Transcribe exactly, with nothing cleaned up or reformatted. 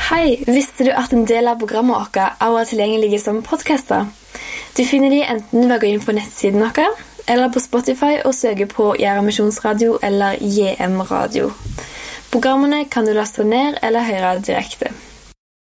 Hei, visste du at en del av programmet vårt også er tilgjengelige som podcaster? Du finner de enten ved å gå inn på nettsiden vår, eller på Spotify og søke på Gjæra Misjonsradio eller J M Radio. Programmene kan du laste ned eller høre direkte.